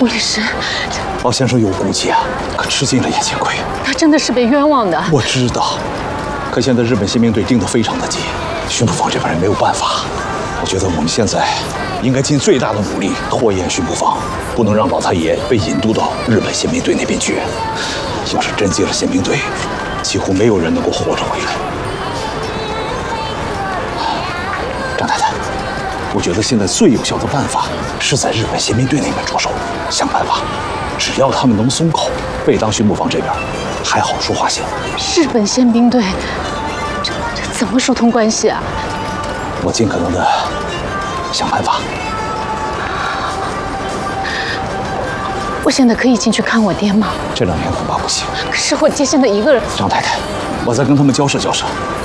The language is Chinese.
吴律师， 老先生有骨气啊，可吃尽了眼前亏。 他真的是被冤枉的。 我知道，可现在日本宪兵队盯得非常的紧，巡捕房这边也没有办法。我觉得我们现在应该尽最大的努力拖延巡捕房，不能让老太爷被引渡到日本宪兵队那边去。要是真进了宪兵队，几乎没有人能够活着回来。张太太，我觉得现在最有效的办法是在日本宪兵队那边着手，想办法。只要他们能松口，贝当巡捕房这边还好说话些。 日本宪兵队，这怎么疏通关系啊？ 我尽可能的想办法。 我现在可以进去看我爹吗？ 这2天恐怕不行。 可是我爹现在一个人。 张太太，我再跟他们交涉交涉。